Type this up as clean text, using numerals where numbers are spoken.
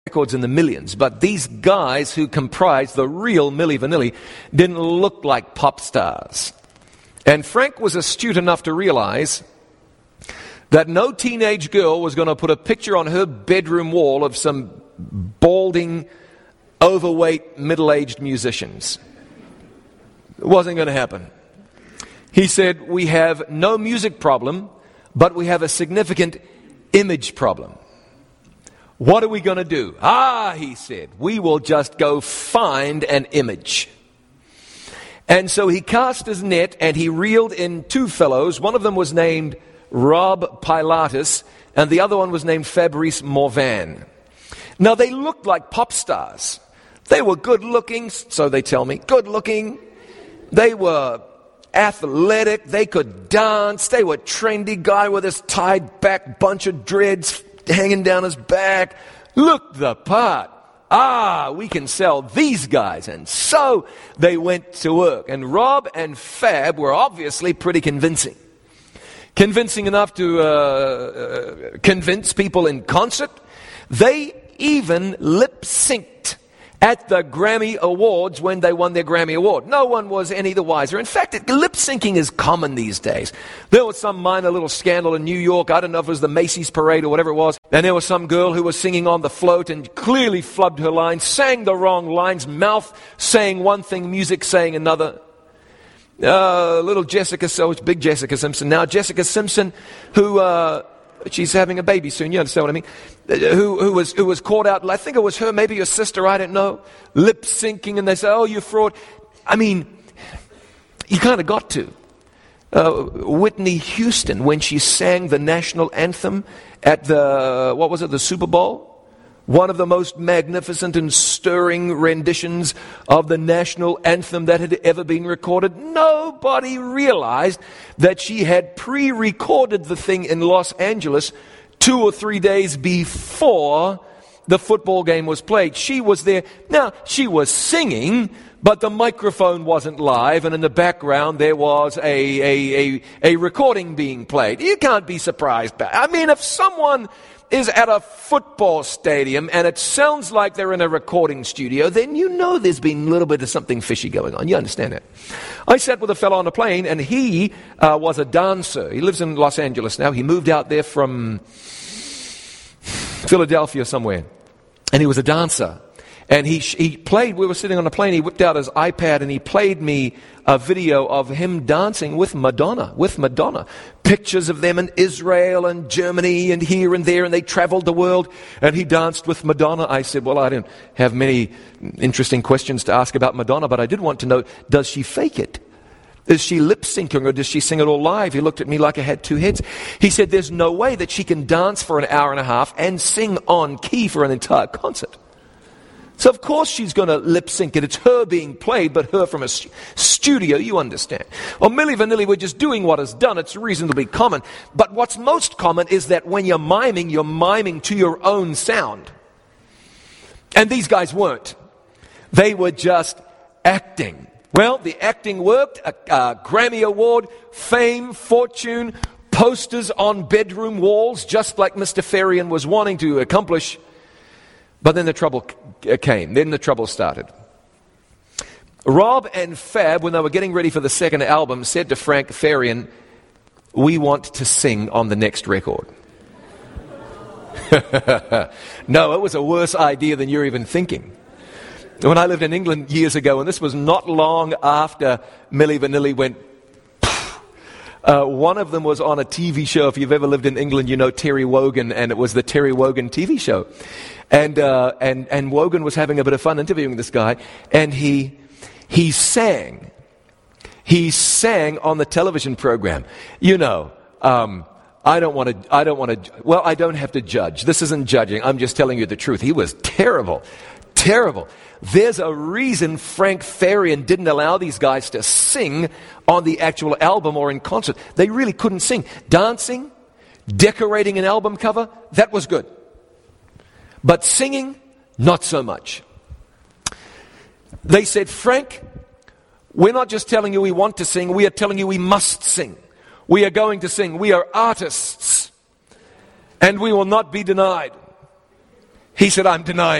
records in the millions, but these guys who comprised the real Milli Vanilli didn't look like pop stars. And Frank was astute enough to realize that no teenage girl was going to put a picture on her bedroom wall of some balding, overweight, middle-aged musicians. It wasn't going to happen. He said, we have no music problem, but we have a significant image problem. What are we going to do? He said, we will just go find an image. And so he cast his net and he reeled in two fellows. One of them was named Rob Pilatus and the other one was named Fabrice Morvan. Now they looked like pop stars. They were good looking, so they tell me, good looking. They were athletic. They could dance. They were trendy. Guy with his tied back bunch of dreads hanging down his back. Looked the part. We can sell these guys. And so they went to work. And Rob and Fab were obviously pretty convincing. Convincing enough to convince people in concert. They even lip-synced at the Grammy Awards when they won their Grammy Award. No one was any the wiser. In fact, lip-syncing is common these days. There was some minor little scandal in New York. I don't know if it was the Macy's parade or whatever it was. And there was some girl who was singing on the float and clearly flubbed her lines, sang the wrong lines, mouth saying one thing, music saying another. Little Jessica, so it's big Jessica Simpson. Now Jessica Simpson, who... she's having a baby soon, you understand what I mean? Who was caught out, I think it was her, maybe your sister, I don't know, lip-syncing, and they say, oh, you fraud. I mean, you kind of got to. Whitney Houston, when she sang the national anthem at the Super Bowl, one of the most magnificent and stirring renditions of the national anthem that had ever been recorded. Nobody realized that she had pre-recorded the thing in Los Angeles 2 or 3 days before the football game was played. She was there. Now, she was singing, but the microphone wasn't live, and in the background there was a recording being played. You can't be surprised. I mean, if someone is at a football stadium and it sounds like they're in a recording studio, then you know there's been a little bit of something fishy going on. You understand that? I sat with a fellow on a plane and he was a dancer. He lives in Los Angeles now. He moved out there from Philadelphia somewhere. And he was a dancer. And he played, we were sitting on a plane, he whipped out his iPad and he played me a video of him dancing with Madonna. Pictures of them in Israel and Germany and here and there, and they traveled the world, and he danced with Madonna. I said, well, I didn't have many interesting questions to ask about Madonna, but I did want to know, does she fake it? Is she lip-syncing or does she sing it all live? He looked at me like I had two heads. He said, there's no way that she can dance for an hour and a half and sing on key for an entire concert. So of course she's going to lip-sync it. It's her being played, but her from a studio, you understand. Well, Milli Vanilli, we're just doing what is done. It's reasonably common. But what's most common is that when you're miming to your own sound. And these guys weren't. They were just acting. Well, the acting worked. A Grammy Award, fame, fortune, posters on bedroom walls, just like Mr. Farian was wanting to accomplish. But then the trouble came. Then the trouble started. Rob and Fab, when they were getting ready for the second album, said to Frank Farian, we want to sing on the next record. No, it was a worse idea than you're even thinking. When I lived in England years ago, and this was not long after Milli Vanilli went, one of them was on a TV show. If you've ever lived in England, you know Terry Wogan, and it was the Terry Wogan TV show. And Wogan was having a bit of fun interviewing this guy, and he sang. He sang on the television program. You know, I don't have to judge. This isn't judging. I'm just telling you the truth. He was terrible. Terrible. There's a reason Frank Farian didn't allow these guys to sing on the actual album or in concert. They really couldn't sing. Dancing, decorating an album cover, that was good. But singing, not so much. They said, Frank, we're not just telling you we want to sing, we are telling you we must sing. We are going to sing. We are artists. And we will not be denied. He said, I'm denying